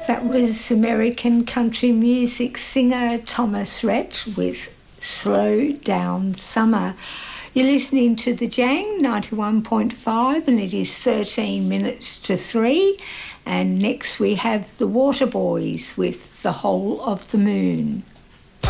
That was American country music singer Thomas Rhett with Slow Down Summer. You're listening to The Jang 91.5 and it is 13 minutes to 3. And next we have the Waterboys with The Whole of the Moon.